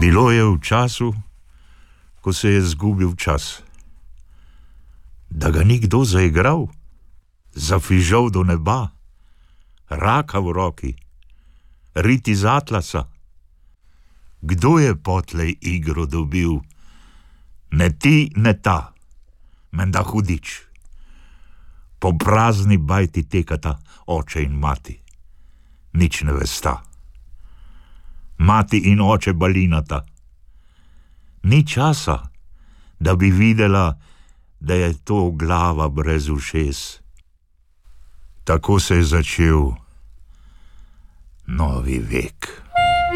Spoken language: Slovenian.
Bilo je v času, ko se je zgubil čas. Da ga ni kdo zaigral, zafižal do neba, raka v roki, rit iz atlasa. Kdo je potlej igro dobil? Ne ti, ne ta, menda hudič. Po prazni bajti tekata oče in mati, nič ne vesta. Mati in oče balinata. Ni časa, da bi videla, da je to glava brez ušes. Tako se je začel novi vek.